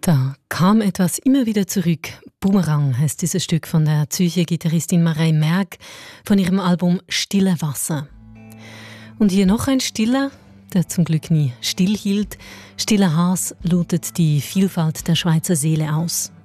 Da kam etwas immer wieder zurück. Boomerang heißt dieses Stück von der Zürcher Gitarristin Marei Merck von ihrem Album Stille Wasser. Und hier noch ein Stiller, der zum Glück nie stillhielt. Stiller Has lotet die Vielfalt der Schweizer Seele aus.